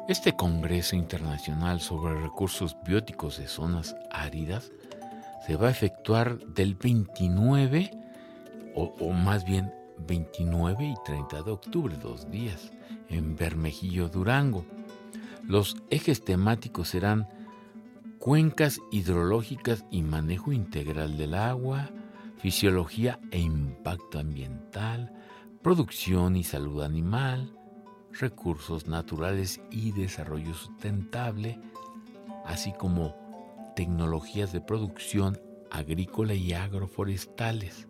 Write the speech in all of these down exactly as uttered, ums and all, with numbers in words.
Este Congreso Internacional sobre Recursos Bióticos de Zonas Áridas se va a efectuar del veintinueve, o, o más bien veintinueve y treinta de octubre, dos días, en Bermejillo, Durango. Los ejes temáticos serán cuencas hidrológicas y manejo integral del agua, fisiología e impacto ambiental, producción y salud animal, recursos naturales y desarrollo sustentable, así como tecnologías de producción agrícola y agroforestales.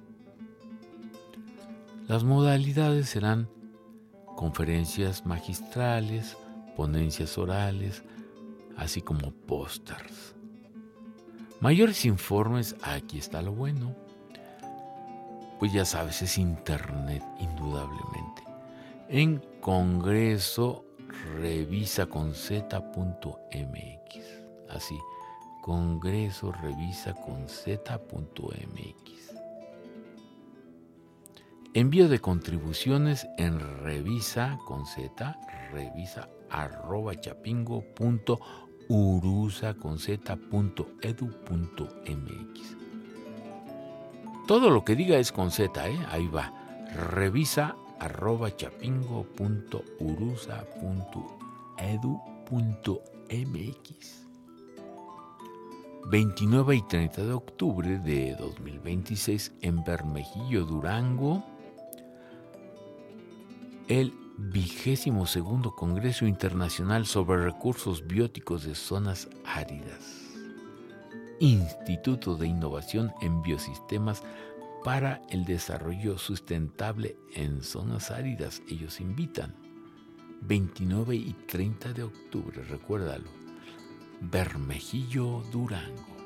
Las modalidades serán conferencias magistrales, ponencias orales, así como pósters. Mayores informes, aquí está lo bueno. Pues ya sabes, es internet, indudablemente. En Congreso Revisa con Z punto M X. Así, Congreso Revisa con Z punto M X. Envío de contribuciones en revisa con Z, revisa arroba chapingo punto urusa con Z punto edu punto M X. Todo lo que diga es con Z, ¿eh? Ahí va. Revisa arroba chapingo punto urusa punto edu punto M X. veintinueve y treinta de octubre de dos mil veintiséis en Bermejillo, Durango, el vigésimo segundo Congreso Internacional sobre Recursos Bióticos de Zonas Áridas. Instituto de Innovación en Biosistemas para el Desarrollo Sustentable en Zonas Áridas. Ellos invitan. veintinueve y treinta de octubre, recuérdalo. Bermejillo, Durango.